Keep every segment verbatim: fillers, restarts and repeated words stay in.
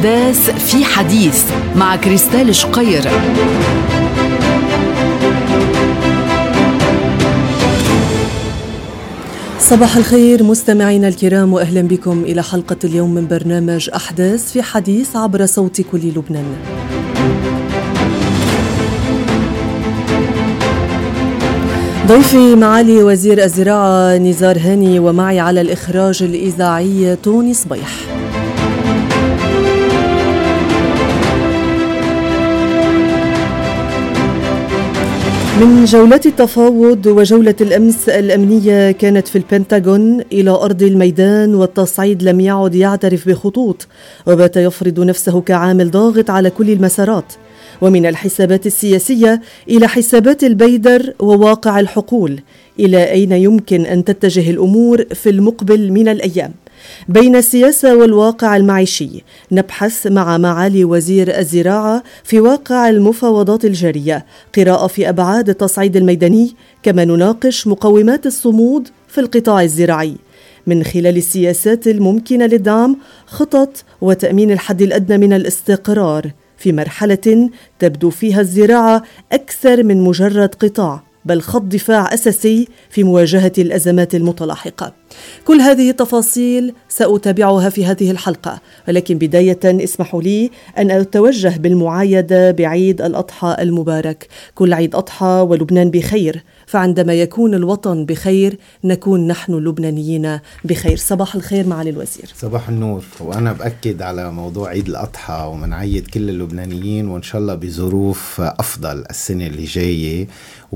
أحداث في حديث مع كريستال شقير. صباح الخير مستمعينا الكرام، وأهلا بكم إلى حلقة اليوم من برنامج أحداث في حديث عبر صوت كل لبنان. ضيفي معالي وزير الزراعة نزار هاني، ومعي على الإخراج الإذاعي توني صبيح. من جولات التفاوض وجولة الأمس الأمنية كانت في البنتاغون إلى أرض الميدان، والتصعيد لم يعد يعترف بخطوط، وبات يفرض نفسه كعامل ضاغط على كل المسارات، ومن الحسابات السياسية إلى حسابات البيدر وواقع الحقول، إلى أين يمكن أن تتجه الأمور في المقبل من الأيام. بين السياسة والواقع المعيشي نبحث مع معالي وزير الزراعة في واقع المفاوضات الجارية، قراءة في أبعاد التصعيد الميداني، كما نناقش مقومات الصمود في القطاع الزراعي من خلال السياسات الممكنة للدعم خطط وتأمين الحد الأدنى من الاستقرار في مرحلة تبدو فيها الزراعة أكثر من مجرد قطاع، بل خط دفاع أساسي في مواجهة الأزمات المتلاحقة. كل هذه التفاصيل سأتابعها في هذه الحلقة، ولكن بداية اسمحوا لي أن أتوجه بالمعايدة بعيد الأضحى المبارك. كل عيد أضحى ولبنان بخير، فعندما يكون الوطن بخير نكون نحن اللبنانيين بخير. صباح الخير معالي الوزير. صباح النور. وأنا بأكد على موضوع عيد الأضحى، ومنعيد كل اللبنانيين وإن شاء الله بظروف أفضل السنة اللي جاية،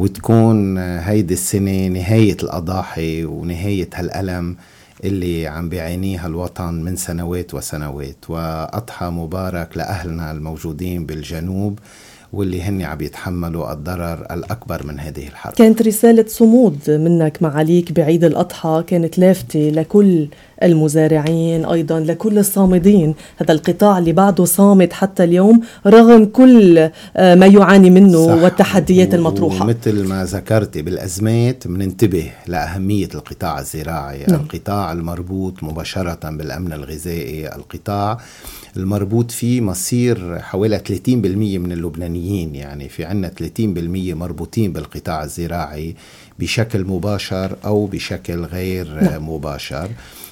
وتكون هيدي السنة نهاية الأضاحي ونهاية هالألم اللي عم بيعانيها الوطن من سنوات وسنوات، وأضحى مبارك لأهلنا الموجودين بالجنوب واللي هن عم يتحملوا الضرر الأكبر من هذه الحرب. كانت رسالة صمود منك معاليك بعيد الأضحى، كانت لافتة لكل المزارعين، أيضا لكل الصامدين، هذا القطاع اللي بعده صامد حتى اليوم رغم كل ما يعاني منه والتحديات المطروحة. مثل ما ذكرتي بالأزمات مننتبه لأهمية القطاع الزراعي، م. القطاع المربوط مباشرة بالأمن الغذائي، القطاع المربوط فيه مصير حوالي ثلاثين بالمئة من اللبنانيين، يعني في عنا ثلاثين بالمئة مربوطين بالقطاع الزراعي بشكل مباشر أو بشكل غير م. مباشر،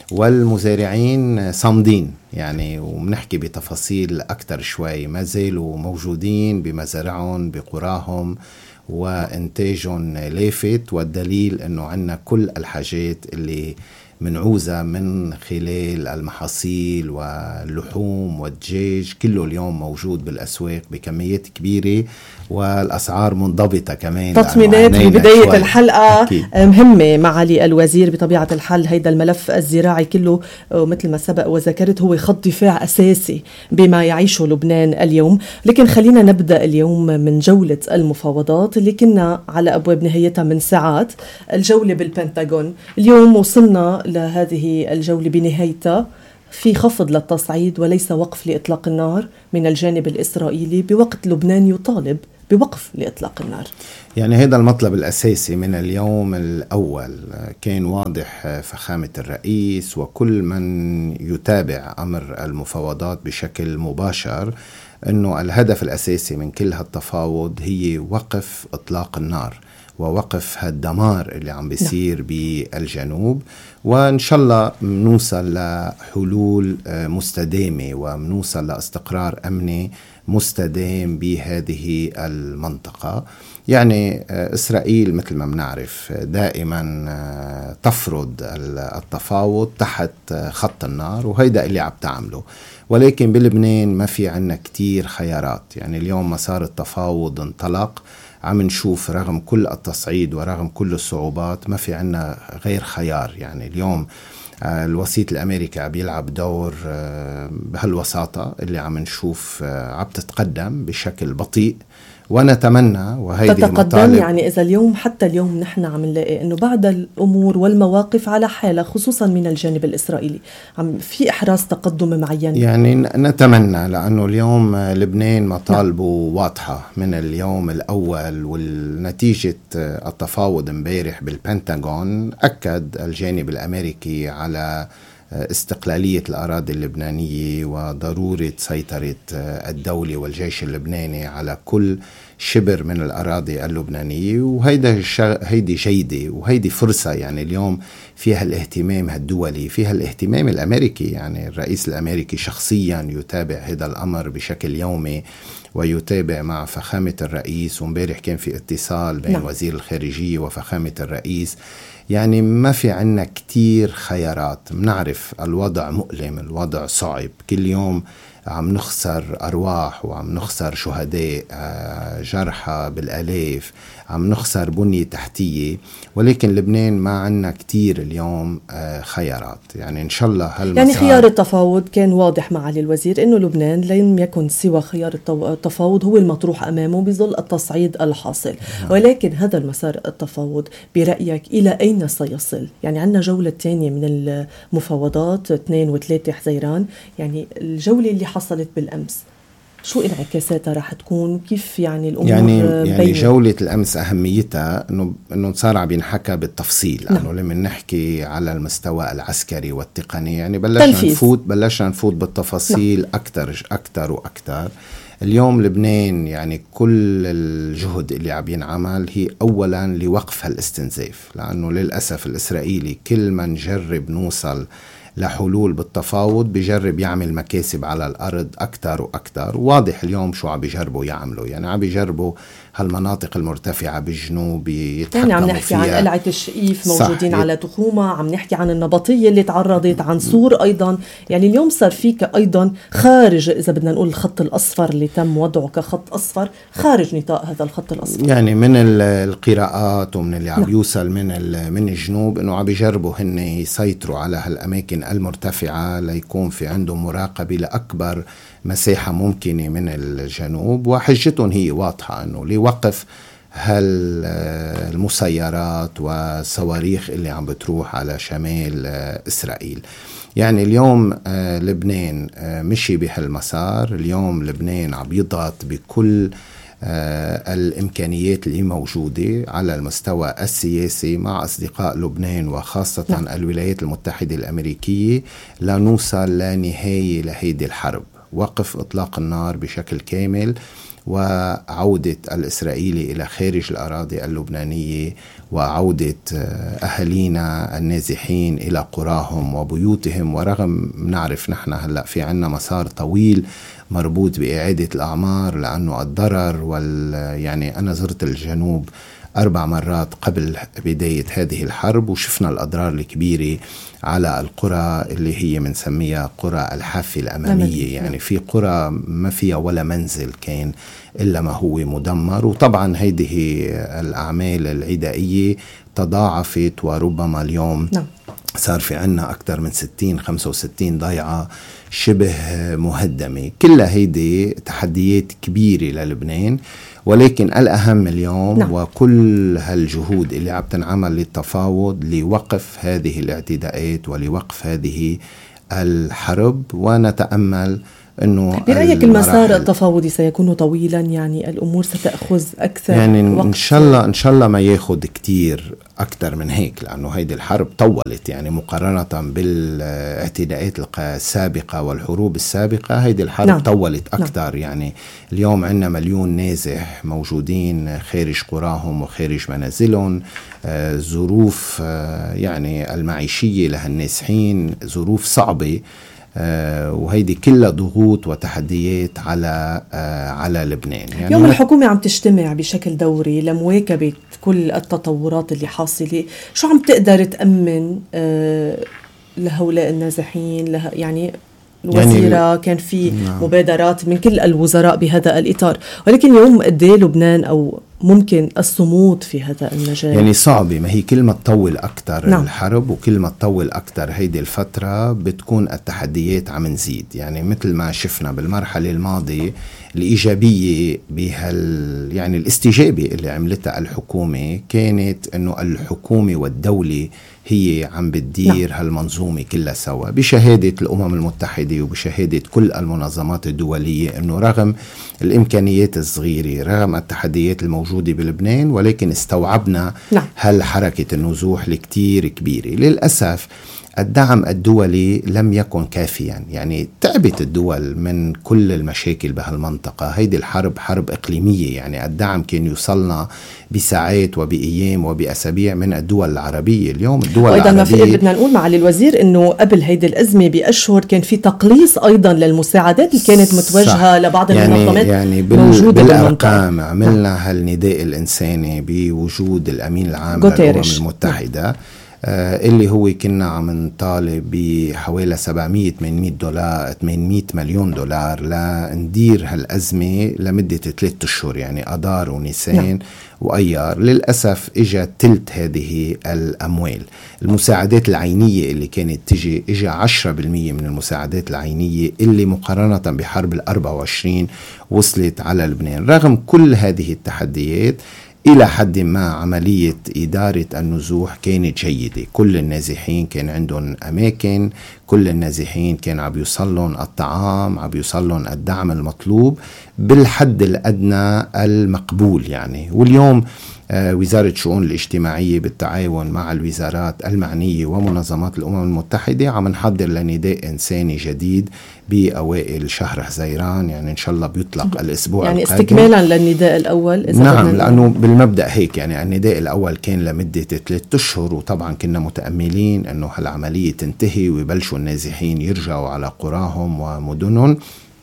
والمزارعين صامدين يعني، ومنحكي بتفاصيل أكتر شوي، ما زالوا موجودين بمزارعهم بقراهم وإنتاجهم لافت، والدليل أنه عنا كل الحاجات اللي منعوزة من خلال المحاصيل واللحوم والدجاج، كله اليوم موجود بالأسواق بكميات كبيرة، والأسعار منضبطة كمان. تطمينات ببداية الحلقة أكيد مهمة معالي الوزير. بطبيعة الحال هيدا الملف الزراعي كله مثل ما سبق وذكرت هو خط دفاع أساسي بما يعيشه لبنان اليوم، لكن خلينا نبدأ اليوم من جولة المفاوضات اللي كنا على أبواب نهايتها من ساعات. الجولة بالبنتاغون اليوم وصلنا لهذه الجولة بنهايتها في خفض للتصعيد وليس وقف لإطلاق النار من الجانب الإسرائيلي، بوقت لبنان يطالب بوقف لإطلاق النار. يعني هذا المطلب الأساسي من اليوم الأول، كان واضح فخامة الرئيس وكل من يتابع أمر المفاوضات بشكل مباشر أنه الهدف الأساسي من كل هالتفاوض هي وقف إطلاق النار ووقف هالدمار اللي عم بيصير بالجنوب، وإن شاء الله منوصل لحلول مستدامة ومنوصل لاستقرار أمني مستدام بهذه المنطقة. يعني إسرائيل مثل ما بنعرف دائما تفرض التفاوض تحت خط النار، وهيدا اللي عم تعمله، ولكن بلبنان ما في عنا كتير خيارات. يعني اليوم مسار التفاوض انطلق، عم نشوف رغم كل التصعيد ورغم كل الصعوبات ما في عنا غير خيار. يعني اليوم الوسيط الأمريكي عم يلعب دور بهالوساطة اللي عم نشوف عم تتقدم بشكل بطيء، ونتمنى وهيدي تتقدم المطالب. يعني إذا اليوم حتى اليوم نحن عم نلاقي إنه بعد الأمور والمواقف على حالة خصوصا من الجانب الإسرائيلي عم في إحراز تقدم معين، يعني نتمنى، لأنه اليوم لبنان مطالبه واضحة من اليوم الأول، والنتيجة التفاوض امبارح بالبنتاغون أكد الجانب الأمريكي على استقلالية الأراضي اللبنانية وضرورة سيطرة الدولة والجيش اللبناني على كل شبر من الأراضي اللبنانية. وهيدا هيدي جيدة وهيدي فرصة، يعني اليوم فيها الاهتمام الدولي، فيها الاهتمام الأمريكي، يعني الرئيس الأمريكي شخصيا يتابع هذا الأمر بشكل يومي ويتابع مع فخامة الرئيس، ومبارح كان في اتصال بين نعم. وزير الخارجية وفخامة الرئيس. يعني ما في عنا كتير خيارات، منعرف الوضع مؤلم، الوضع صعب، كل يوم عم نخسر أرواح وعم نخسر شهداء، جرحى بالآلاف، عم نخسر بنية تحتية، ولكن لبنان ما عنا كتير اليوم خيارات. يعني إن شاء الله هالمسار يعني خيار التفاوض كان واضح معالي الوزير إنه لبنان لم يكن سوى خيار التفاوض هو المطروح أمامه بظل التصعيد الحاصل. ولكن هذا المسار التفاوض برأيك إلى أين سيصل؟ يعني عنا جولة تانية من المفاوضات اثنين وثلاثة حزيران، يعني الجولة اللي حصلت بالأمس شو انعكاساتها راح تكون؟ كيف يعني الأمور يعني يعني جولة الأمس أهميتها إنه إنه صار عم ينحكى بالتفصيل، لأنه نعم. لما نحكي على المستوى العسكري والتقني يعني بلشنا تنفيذ. نفوت بلشنا نفوت بالتفاصيل نعم. أكتر أكتر وأكتر. اليوم لبنان يعني كل الجهد اللي عم ينعمل هي أولا لوقف هالاستنزاف، لأنه للأسف الإسرائيلي كل ما نجرب نوصل لحلول بالتفاوض بيجرب يعمل مكاسب على الأرض أكتر وأكتر. واضح اليوم شو عم بيجربوا يعملوا، يعني عم بيجربوا هالمناطق المرتفعة بالجنوب يتحكموا يعني عم نحكي فيها. عن قلعة الشقيف موجودين صح. على تخومة، عم نحكي عن النبطية اللي تعرضت، عن سور أيضا. يعني اليوم صار فيك أيضا خارج، إذا بدنا نقول الخط الأصفر اللي تم وضعه كخط أصفر، خارج نطاق هذا الخط الأصفر. يعني من القراءات ومن اللي عم نعم. يوصل من من الجنوب إنه عم بيجربوا هن يسيطروا على هالأماكن المرتفعة ليكون في عندهم مراقبة لأكبر مساحة ممكنة من الجنوب. وحجتهم هي واضحة إنه ليوقف هالمسيرات والصواريخ اللي عم بتروح على شمال إسرائيل. يعني اليوم لبنان مشي بهالمسار، اليوم لبنان عم يضغط بكل الإمكانيات اللي موجودة على المستوى السياسي مع أصدقاء لبنان وخاصة نعم. الولايات المتحدة الأمريكية لنوصل لنهاية لهيدي الحرب، وقف إطلاق النار بشكل كامل وعودة الإسرائيلي إلى خارج الأراضي اللبنانية وعودة أهلينا النازحين إلى قراهم وبيوتهم. ورغم نعرف نحن هلأ في عنا مسار طويل مربوط بإعادة الأعمار، لأنه الضرر وال يعني أنا زرت الجنوب أربع مرات قبل بداية هذه الحرب وشفنا الأضرار الكبيرة على القرى اللي هي منسميها قرى الحافة الأمامية. يعني في قرى ما فيها ولا منزل كان إلا ما هو مدمر. وطبعا هذه الأعمال العدائية تضاعفت وربما اليوم نعم. صار في عنا أكثر من ستين خمسة وستين ضيعة شبه مهدمة. كلها هيدي تحديات كبيرة للبنان، ولكن الأهم اليوم نعم. وكل هالجهود اللي عم تنعمل للتفاوض لوقف هذه الاعتداءات ولوقف هذه الحرب. ونتأمل أنه برأيك المسار التفاوضي سيكون طويلا؟ يعني الأمور ستأخذ أكثر يعني وقت؟ إن شاء الله إن شاء الله ما ياخد كتير أكتر من هيك، لأنه هيدي الحرب طولت يعني مقارنة بالاعتداءات السابقة والحروب السابقة. هيدي الحرب نعم. طولت أكتر نعم. يعني اليوم عندنا مليون نازح موجودين خارج قراهم وخارج منازلهم، آه ظروف آه يعني المعيشية لهالنازحين ظروف صعبة، آه وهيدي كلها ضغوط وتحديات على آه على لبنان. يعني اليوم الحكومة عم تجتمع بشكل دوري لمواكبة كل التطورات اللي حاصلة. شو عم تقدر تأمن آه لهؤلاء النازحين؟ له يعني الوزيرة يعني كان في نعم. مبادرات من كل الوزراء بهذا الإطار، ولكن اليوم قديه لبنان أو ممكن الصمود في هذا المجال؟ يعني صعبة، ما هي كل ما تطول أكتر نعم. الحرب وكل ما تطول أكتر هيدي الفترة بتكون التحديات عم نزيد. يعني مثل ما شفنا بالمرحلة الماضية الإيجابية بهال يعني الاستجابة اللي عملتها الحكومة كانت إنه الحكومة والدولة هي عم بتدير نعم. هالمنظومة كلها سوا بشهادة الأمم المتحدة وبشهادة كل المنظمات الدولية، إنه رغم الإمكانيات الصغيرة رغم التحديات الموجودة بلبنان ولكن استوعبنا نعم. هالحركة النزوح الكتير كبيرة. للأسف الدعم الدولي لم يكن كافيا. يعني تعبت الدول من كل المشاكل بهالمنطقة. هيدي الحرب حرب إقليمية، يعني الدعم كان يوصلنا بساعات وبأيام وبأسابيع من الدول العربية. اليوم الدول أيضا العربية ما في بدنا نقول معالي الوزير أنه قبل هيدي الأزمة بأشهر كان في تقليص أيضا للمساعدات اللي كانت متوجهة لبعض يعني المنظمات يعني بال موجودة بالأرقام. عملنا هالنداء الإنساني بوجود الأمين العام للأمم المتحدة اللي هو كنا عم نطالب بحوالي سبعمية ثمانمية دولار ثمانمية مليون دولار لندير هالأزمة لمدة ثلاثة أشهر، يعني أدار ونيسان نعم. وأيار. للأسف إجا تلت هذه الأموال. المساعدات العينية اللي كانت تجي إجا عشرة بالمية من المساعدات العينية اللي مقارنة بحرب الأربعة وعشرين وصلت على لبنان. رغم كل هذه التحديات إلى حد ما عملية إدارة النزوح كانت جيدة. كل النازحين كان عندهم أماكن، كل النازحين كان عم يوصلهم الطعام، عم يوصلهم الدعم المطلوب بالحد الأدنى المقبول يعني. واليوم وزارة الشؤون الاجتماعية بالتعاون مع الوزارات المعنية ومنظمات الأمم المتحدة عم نحضر لنداء إنساني جديد بأوائل شهر حزيران، يعني إن شاء الله بيطلق الأسبوع يعني القادم. استكمالا للنداء الأول إذا نعم، لأنه بالمبدأ هيك يعني النداء الأول كان لمدة ثلاثة أشهر، وطبعا كنا متأملين أنه هالعملية تنتهي ويبلشوا النازحين يرجعوا على قراهم ومدنهم.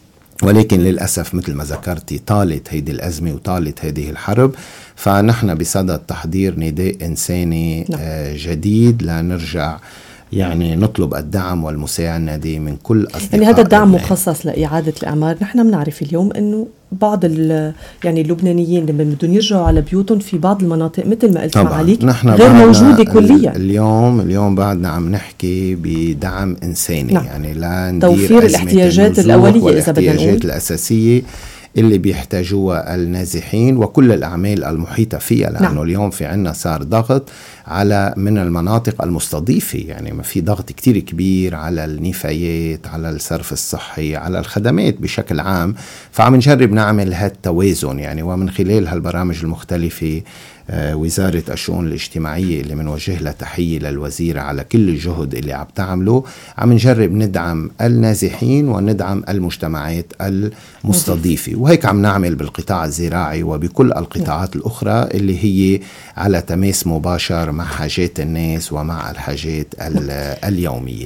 ولكن للأسف مثل ما ذكرتي طالت هيدي الأزمة وطالت هذه الحرب، فنحن بصدد تحضير نداء إنساني نعم. جديد لنرجع يعني نطلب الدعم والمساندة من كل أصدقاء. يعني هذا الدعم لبنان مخصص لإعادة الإعمار. نحن بنعرف اليوم أنه بعض يعني اللبنانيين لما بدهم يرجعوا على بيوتهم في بعض المناطق مثل ما قلت معاليك غير موجودة كليا. اليوم اليوم بعدنا عم نحكي بدعم إنساني نعم. يعني لا ندير توفير الاحتياجات الأولية إذا بدنا نقول الأساسية اللي بيحتاجوها النازحين وكل الأعمال المحيطة فيها، لأنه نعم. اليوم في عنا صار ضغط على من المناطق المستضيفة، يعني ما في ضغط كتير كبير على النفايات، على الصرف الصحي، على الخدمات بشكل عام. فعم نجرب نعمل هالتوازن يعني، ومن خلال هالبرامج المختلفة وزارة الشؤون الاجتماعية اللي منوجه لها تحية للوزيرة على كل الجهد اللي عم تعمله، عم نجرب ندعم النازحين وندعم المجتمعات المستضيفة. وهيك عم نعمل بالقطاع الزراعي وبكل القطاعات الأخرى اللي هي على تماس مباشر مع حاجات الناس ومع الحاجات اليومية.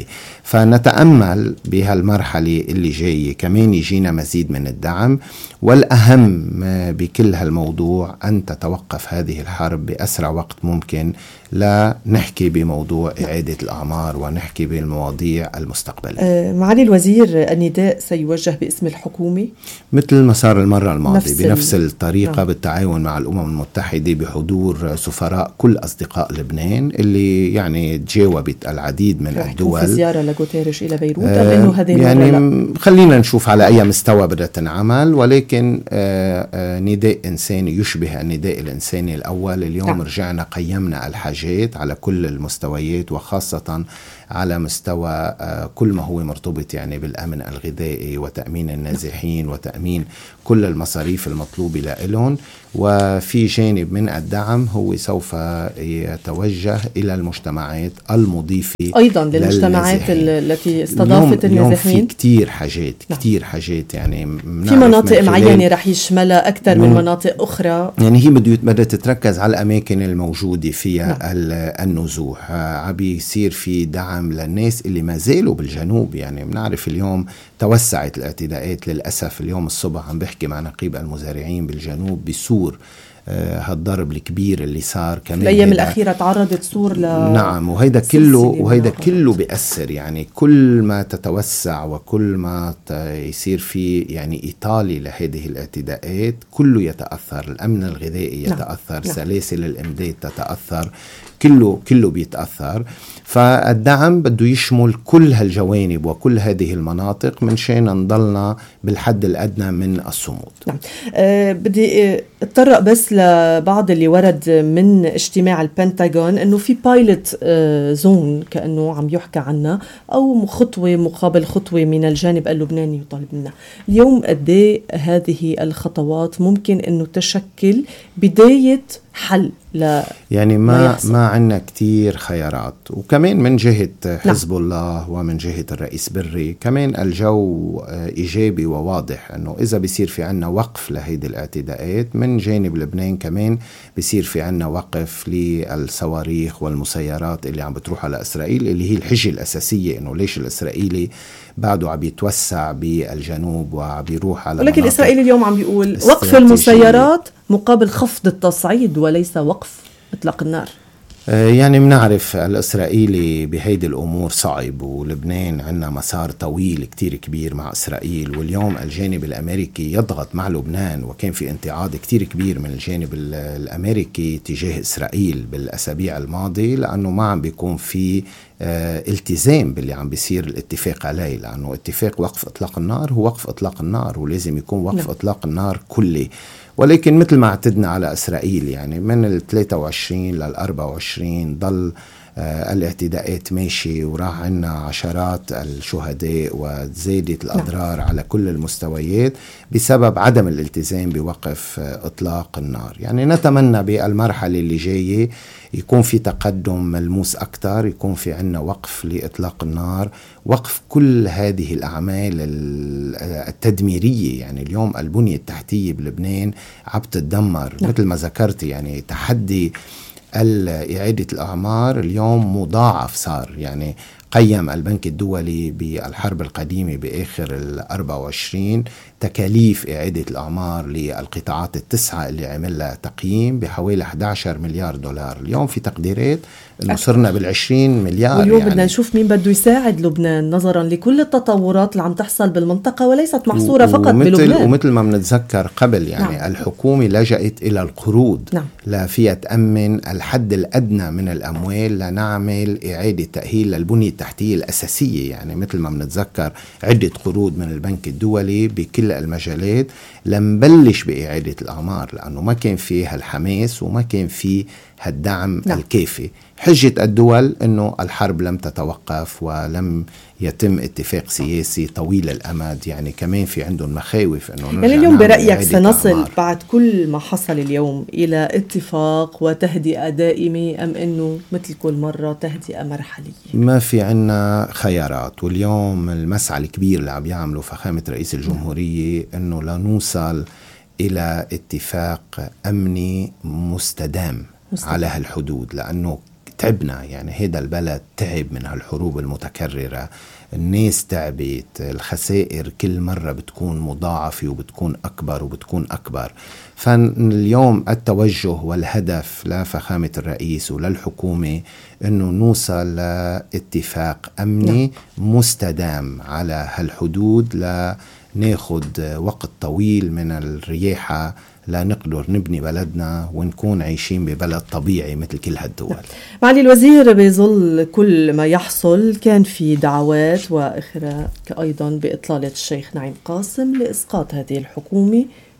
فنتأمل بهالمرحلة اللي جاية كمان يجينا مزيد من الدعم، والأهم بكل هالموضوع أن تتوقف هذه الحرب بأسرع وقت ممكن لا نحكي بموضوع إعادة الأعمار ونحكي بالمواضيع المستقبلية. أه معالي الوزير، النداء سيوجه باسم الحكومة مثل ما صار المرة الماضية نفس بنفس الطريقة نعم. بالتعاون مع الأمم المتحدة بحضور سفراء كل أصدقاء لبنان اللي يعني تجاوبت العديد من الدول. في زيارة لغوتيريش إلى بيروت أم أنه هذه يعني لا. خلينا نشوف على أي مستوى بدها تنعمل، ولكن آآ آآ نداء إنساني يشبه النداء الإنساني الأول. اليوم نعم. رجعنا قيمنا الحاجات على كل المستويات، وخاصة على مستوى كل ما هو مرتبط يعني بالأمن الغذائي وتأمين النازحين وتأمين كل المصاريف المطلوبة لهم. وفي جانب من الدعم هو سوف يتوجه إلى المجتمعات المضيفة أيضا للمجتمعات التي استضافت النازحين. اليوم في كتير حاجات كتير حاجات يعني في مناطق معينة رح يشملها أكثر من, من مناطق أخرى. يعني هي بدها تتركز على الأماكن الموجودة فيها نعم. النزوح. عم يصير في دعم للناس اللي ما زالوا بالجنوب. يعني بنعرف اليوم توسعت الاعتداءات للأسف. اليوم الصبح عم بحكي مع نقيب المزارعين بالجنوب بسور آه هالضرب الكبير اللي صار كمان الأيام الأخيرة تعرضت سور ل نعم. وهيدا كله وهيدا كله بيأثر يعني. كل ما تتوسع وكل ما يصير في يعني إطالة لهذه الاعتداءات كله يتأثر. الأمن الغذائي يتأثر نعم. سلاسل الإمداد تتأثر، كله كله بيتأثر. فالدعم بده يشمل كل هالجوانب وكل هذه المناطق من شان نضلنا بالحد الأدنى من الصمود. نعم. أه بدي اتطرق بس لبعض اللي ورد من اجتماع البنتاغون انه في بايلوت أه زون كأنه عم يحكى عنها، او خطوة مقابل خطوة من الجانب اللبناني يطالب منها. اليوم قد هذه الخطوات ممكن انه تشكل بداية حل لا يعني ما ما عندنا كتير خيارات. وكمان من جهة حزب نعم. الله ومن جهة الرئيس بري كمان الجو إيجابي وواضح أنه إذا بيصير في عنا وقف لهيدي الاعتداءات من جانب لبنان كمان بيصير في عنا وقف للصواريخ والمسيرات اللي عم بتروح على إسرائيل، اللي هي الحجة الأساسية أنه ليش الإسرائيلي بعده عم يتوسع بالجنوب وعم بيروح على، ولكن الإسرائيلي اليوم عم بيقول وقف المسيرات مقابل خفض التصعيد وليس وقف إطلاق النار. يعني منعرف الإسرائيلي بهيدي الأمور صعب، ولبنان عنا مسار طويل كتير كبير مع إسرائيل، واليوم الجانب الأمريكي يضغط مع لبنان، وكان في انتعاض كتير كبير من الجانب الأمريكي تجاه إسرائيل بالأسابيع الماضية، لأنه ما عم بيكون في اه التزام باللي عم بيصير الاتفاق عليه، لأنه اتفاق وقف إطلاق النار هو وقف إطلاق النار ولازم يكون وقف لا. إطلاق النار كلي. ولكن مثل ما اعتدنا على إسرائيل يعني من الثلاثة وعشرين للأربعة وعشرين ضل آه الاعتداءات ماشي، وراح عنا عشرات الشهداء وزادت الأضرار على كل المستويات بسبب عدم الالتزام بوقف آه إطلاق النار. يعني نتمنى بالمرحلة اللي جاية يكون في تقدم ملموس أكتر، يكون في عنا وقف لإطلاق النار، وقف كل هذه الأعمال التدميرية. يعني اليوم البنية التحتية بلبنان عم تتدمر مثل ما ذكرت، يعني تحدي إعادة الأعمار اليوم مضاعف صار. يعني قيم البنك الدولي بالحرب القديمة بآخر الأربعة وعشرين تكاليف إعادة الأعمار للقطاعات التسعة اللي عملها تقييم بحوالي أحد عشر مليار دولار. اليوم في تقديرات إنه صرنا بالعشرين مليار. واليوم يعني بدنا نشوف مين بده يساعد لبنان نظرا لكل التطورات اللي عم تحصل بالمنطقة وليست محصورة فقط ومثل بلبنان. ومثل ما بنتذكر قبل يعني نعم. الحكومة لجأت إلى القروض نعم. لا فيها تأمن الحد الأدنى من الأموال لنعمل إعادة تأهيل للبنية التحتية الأساسية. يعني مثل ما بنتذكر عدة قروض من البنك الدولي بكل المجالات لنبلش بإعادة الأعمار، لأنه ما كان فيه الحماس وما كان فيه الدعم نعم. الكافي. حجة الدول أنه الحرب لم تتوقف ولم يتم اتفاق سياسي طويل الأمد، يعني كمان في عندهم مخاوف أنه يعني اليوم برأيك سنصل أعمار. بعد كل ما حصل اليوم إلى اتفاق وتهدئة دائمة أم أنه مثل كل مرة تهدئة مرحلية؟ ما في عنا خيارات. واليوم المسعى الكبير اللي عم يعمله فخامة رئيس الجمهورية أنه لا نوصل إلى اتفاق أمني مستدام, مستدام على هالحدود، لأنه تعبنا. يعني هذا البلد تعب من هالحروب المتكررة، الناس تعبت، الخسائر كل مرة بتكون مضاعفة وبتكون أكبر وبتكون أكبر. فاليوم التوجه والهدف لفخامة الرئيس وللحكومة أنه نوصل لاتفاق أمني مستدام على هالحدود، لناخد وقت طويل من الرياحة لا نقدر نبني بلدنا ونكون عايشين ببلد طبيعي مثل كل هالدول. معالي الوزير، بظل كل ما يحصل كان في دعوات وآخرها أيضا بإطلالة الشيخ نعيم قاسم لإسقاط هذه الحكومة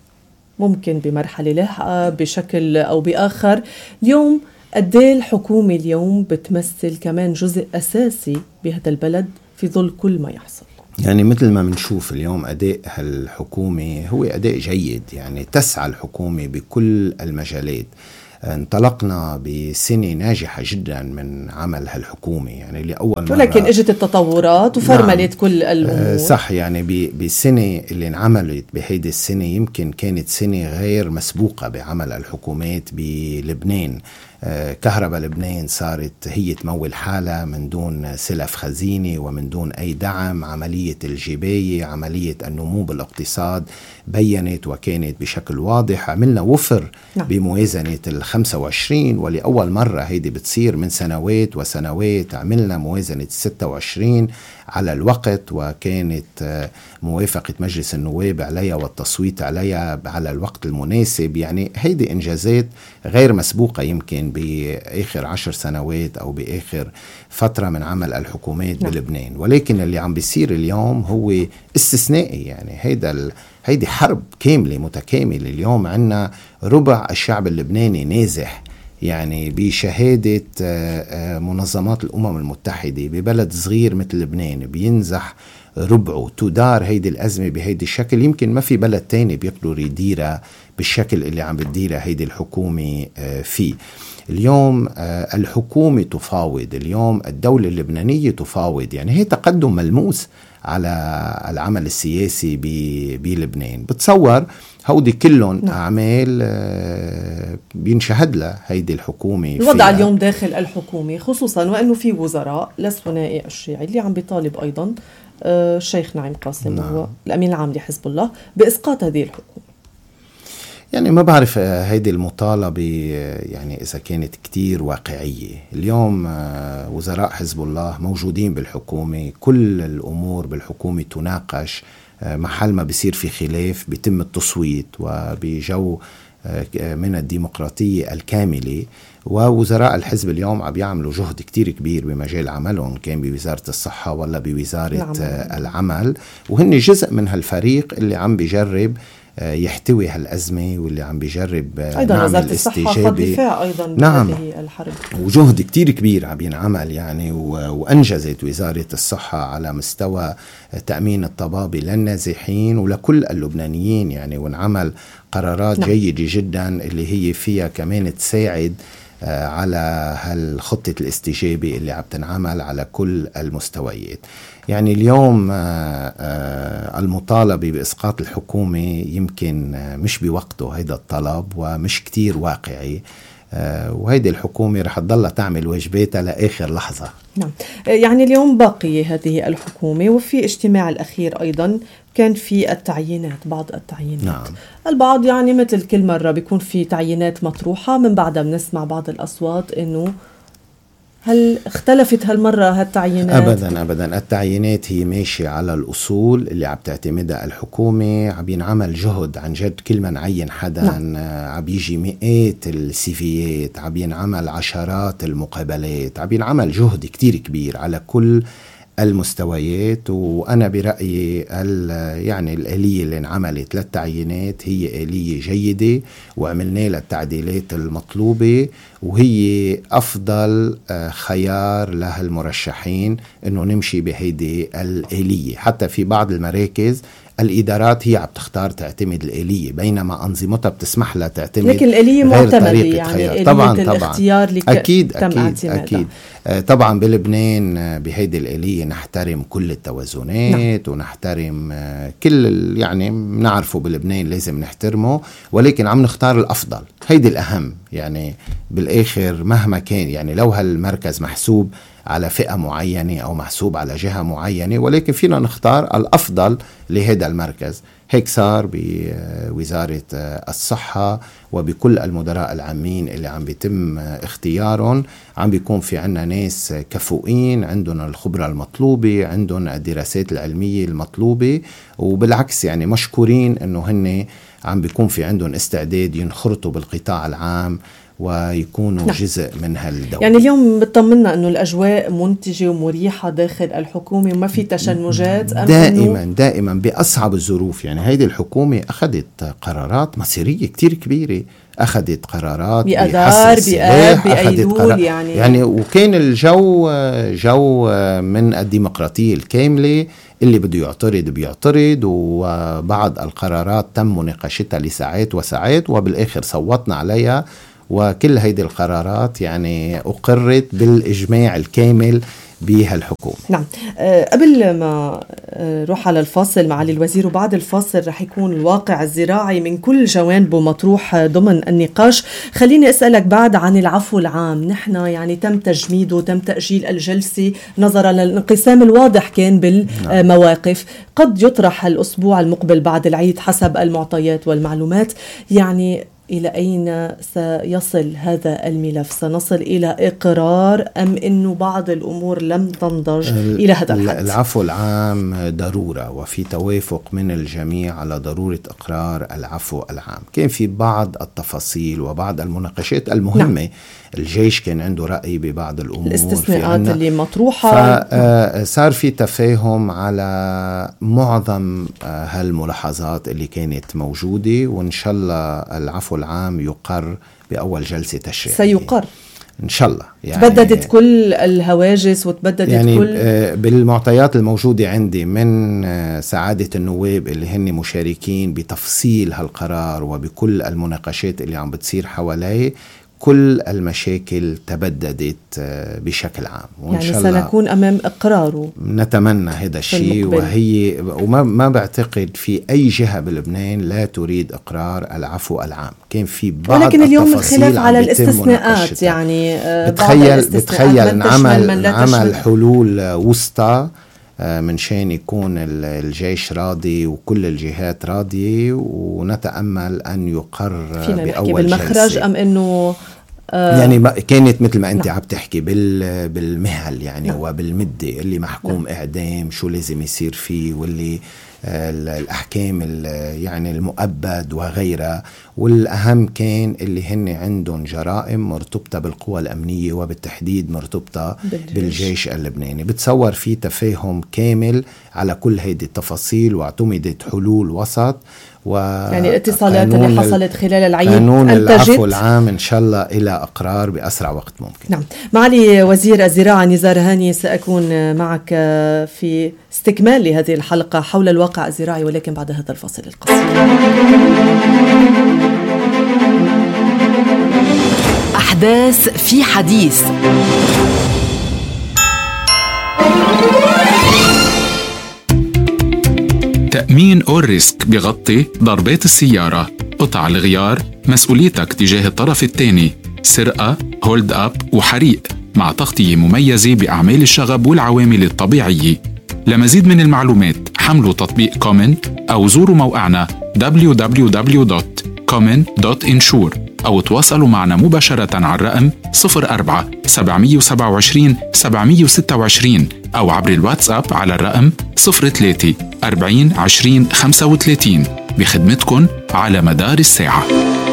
ممكن بمرحلة لاحقة بشكل أو بآخر. اليوم قديه الحكومة اليوم بتمثل كمان جزء أساسي بهذا البلد في ظل كل ما يحصل؟ يعني مثل ما منشوف اليوم أداء الحكومة هو أداء جيد، يعني تسعى الحكومة بكل المجالات. انطلقنا بسنة ناجحة جدا من عمل هالحكومة، يعني لأول مرة، ولكن اجت التطورات وفرملت نعم. كل الأمور صح. يعني بسنة اللي انعملت بهيدي السنة يمكن كانت سنة غير مسبوقة بعمل الحكومات بلبنان. كهرباء لبنان صارت هي تمول حالة من دون سلف خزينة ومن دون أي دعم. عملية الجباية، عملية النمو بالاقتصاد بيّنت وكانت بشكل واضح. عملنا وفر نعم. بموازنة الخمسة وعشرين، ولأول مرة هيدي بتصير من سنوات وسنوات. عملنا موازنة الستة وعشرين على الوقت، وكانت موافقة مجلس النواب عليها والتصويت عليها على الوقت المناسب. يعني هيدي إنجازات غير مسبوقة يمكن بآخر عشر سنوات أو بآخر فترة من عمل الحكومات نعم. بلبنان. ولكن اللي عم بيصير اليوم هو استثنائي. يعني هيدا ال... هيدي حرب كاملة متكاملة. اليوم عنا ربع الشعب اللبناني نازح، يعني بشهادة منظمات الأمم المتحدة ببلد صغير مثل لبنان بينزح ربعه تدار هيدي الأزمة بهيدي الشكل. يمكن ما في بلد تاني بيقدر يديرها بالشكل اللي عم بتديرها هيدي الحكومة فيه. اليوم الحكومة تفاوض، اليوم الدولة اللبنانية تفاوض، يعني هي تقدم ملموس على العمل السياسي بلبنان. بتصور هودي كلهم نعم. أعمال بينشهد لها هيدي الحكومة. الوضع اليوم داخل الحكومة خصوصا وأنه في وزراء للثنائي الشيعي اللي عم بيطالب أيضا الشيخ نعيم قاسم نعم. هو الأمين العام لحزب الله بإسقاط هذه الحكومة. يعني ما بعرف هيدي المطالبة يعني إذا كانت كتير واقعية. اليوم وزراء حزب الله موجودين بالحكومة، كل الأمور بالحكومة تناقش، محل ما بيصير في خلاف بيتم التصويت وبجو من الديمقراطية الكاملة. ووزراء الحزب اليوم عم يعملوا جهد كتير كبير بمجال عملهم، كان بوزارة الصحة ولا بوزارة العمل, العمل. وهن جزء من هالفريق اللي عم بيجرب يحتوي هالأزمة واللي عم بيجرب أيضا وزارة الصحة قد دفاع أيضا نعم. بهذه الحرب، وجهد كتير كبير عم ينعمل يعني. وأنجزت وزارة الصحة على مستوى تأمين الطبابة للنازحين ولكل اللبنانيين يعني، ونعمل قرارات نعم. جيدة جدا اللي هي فيها كمان تساعد على هالخطة الاستجابة اللي عم تنعمل على كل المستويات. يعني اليوم المطالبة بإسقاط الحكومة يمكن مش بوقته هيدا الطلب ومش كتير واقعي، وهيدي الحكومة رح تضل تعمل واجباتها لآخر لحظة. نعم. يعني اليوم باقية هذه الحكومة، وفي اجتماع الأخير أيضا كان في التعيينات، بعض التعيينات. نعم. البعض يعني مثل كل مرة بيكون في تعيينات مطروحة، من بعدها بنسمع بعض الأصوات إنه هل اختلفت هالمرة هالتعيينات؟ أبدا أبدا، التعيينات هي ماشية على الأصول اللي عم تعتمدها الحكومة. عم ينعمل جهد عن جد، كل ما نعين حدا نعم. عم يجي مئات السيفيات، عم ينعمل عشرات المقابلات، عم ينعمل جهد كتير كبير على كل المستويات. وأنا برأيي يعني الآلية اللي انعملت للتعيينات هي آلية جيدة، وعملنا لها التعديلات المطلوبة، وهي أفضل خيار لهالمرشحين إنه نمشي بهيدي الآلية. حتى في بعض المراكز الإدارات هي عم تختار تعتمد الآلية، بينما أنظمتها بتسمح لها تعتمد، لكن الآلية معتمدة يعني آلية طبعا الاختيار اللي أكيد تم أكيد اعتمادها. أكيد طبعا بلبنان بهيدي الآلية نحترم كل التوازنات نعم. ونحترم كل يعني نعرفه بلبنان لازم نحترمه، ولكن عم نختار الأفضل، هيدي الأهم يعني بالآخر مهما كان. يعني لو هالمركز محسوب على فئة معينة أو محسوب على جهة معينة، ولكن فينا نختار الأفضل لهذا المركز. هيك صار بوزارة الصحة وبكل المدراء العامين اللي عم بيتم اختيارهم. عم بيكون في عنا ناس كفؤين، عندهم الخبرة المطلوبة، عندهم الدراسات العلمية المطلوبة، وبالعكس يعني مشكورين انه هن عم بيكون في عندهم استعداد ينخرطوا بالقطاع العام ويكونوا نعم. جزء من هالدولة. يعني اليوم بتطمنا أنه الأجواء منتجة ومريحة داخل الحكومة وما في تشنجات دائما دائما بأصعب الظروف. يعني هيدي الحكومة أخذت قرارات مصيرية كتير كبيرة، أخذت قرارات بأدار بآب بأيدول يعني. يعني وكان الجو جو من الديمقراطية الكاملة، اللي بده يعترض بيعترض، وبعض القرارات تم مناقشتها لساعات وساعات وبالآخر صوتنا عليها، وكل هيدي القرارات يعني أقرت بالإجماع الكامل بها الحكومة. نعم. أه قبل ما روح على الفاصل معالي الوزير، وبعد الفاصل رح يكون الواقع الزراعي من كل جوانبه مطروح ضمن النقاش. خليني أسألك بعد عن العفو العام. نحن يعني تم تجميده، تم تأجيل الجلسة نظرا للانقسام الواضح كان بالمواقف. قد يطرح الأسبوع المقبل بعد العيد حسب المعطيات والمعلومات. يعني إلى أين سيصل هذا الملف؟ سنصل إلى إقرار أم أنه بعض الأمور لم تنضج إلى هذا الحد؟ العفو العام ضرورة، وفي توافق من الجميع على ضرورة إقرار العفو العام. كان في بعض التفاصيل وبعض المناقشات المهمة. نعم. الجيش كان عنده رأي ببعض الأمور، الاستثناءات اللي مطروحة، فصار في تفاهم على معظم هالملاحظات اللي كانت موجودة، وإن شاء الله العفو العام يقر بأول جلسة تشريعية. سيقر إن شاء الله. يعني تبددت كل الهواجس وتبددت يعني كل بالمعطيات الموجودة عندي من سعادة النواب اللي هن مشاركين بتفصيل هالقرار وبكل المناقشات اللي عم بتصير حواليه، كل المشاكل تبددت بشكل عام. وإن يعني شاء الله سنكون أمام إقراره، نتمنى هذا الشيء. وهي وما ما بعتقد في أي جهة بلبنان لا تريد إقرار العفو العام. كان في بعض ولكن اليوم الخلاف على الاستثناءات، يعني بتخيل بتخيل نعمل عمل حلول وسطى من شان يكون الجيش راضي وكل الجهات راضية، ونتأمل أن يقر بأول بالمخرج جلسة. أم أنه آه يعني كانت مثل ما أنت عم تحكي بالمهل يعني نعم. وبالمدة اللي محكوم نعم. إعدام شو لازم يصير فيه، واللي الأحكام يعني المؤبد وغيرها. والأهم كان اللي هن عندهم جرائم مرتبطة بالقوى الأمنية وبالتحديد مرتبطة بالجيش, بالجيش اللبناني. بتصور في تفاهم كامل على كل هيدي التفاصيل، واعتمدت حلول وسط. و يعني الاتصالات اللي حصلت خلال العيد قانون العفو العام إن شاء الله إلى أقرار بأسرع وقت ممكن. نعم. معالي وزير الزراعة نزار هاني، سأكون معك في استكمال لهذه الحلقة حول الواقع الزراعي، ولكن بعد هذا الفاصل القصير. أحداث في حديث. تأمين أول ريسك بيغطي ضربات السيارة، قطع الغيار، مسؤوليتك تجاه الطرف الثاني، سرقة، هولد أب وحريق، مع تغطية مميزة بأعمال الشغب والعوامل الطبيعية. لمزيد من المعلومات حملوا تطبيق كومن أو زوروا موقعنا دبليو دبليو دبليو دوت كومن دوت إنشور أو تواصلوا معنا مباشرة على الرقم صفر أربعة سبعمية وسبعة وعشرين سبعمية وستة وعشرين أو عبر الواتساب على الرقم صفر ثلاثة أربعين عشرين خمسة وثلاثين بخدمتكن على مدار الساعة.